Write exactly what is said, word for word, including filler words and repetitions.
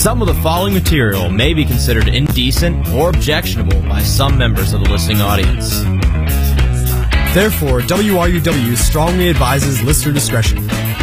Some of the following material may be considered indecent or objectionable by some members of the listening audience. Therefore, W R U W strongly advises listener discretion.